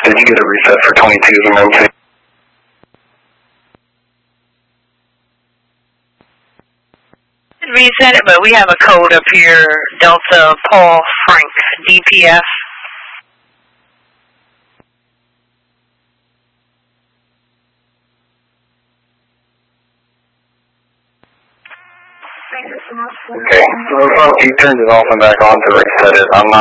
Did you get a reset for 22's emergency? Reset it, but we have a code up here, Delta Paul Frank, DPF. Okay, he turned it off and back on to reset it. I'm not